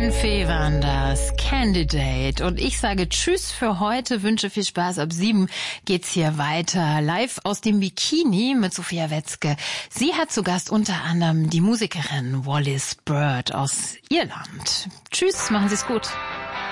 Fee waren das, Candidate. Und ich sage Tschüss für heute, wünsche viel Spaß. Ab 7 geht's hier weiter. Live aus dem Bikini mit Sophia Wetzke. Sie hat zu Gast unter anderem die Musikerin Wallis Bird aus Irland. Tschüss, machen Sie's gut.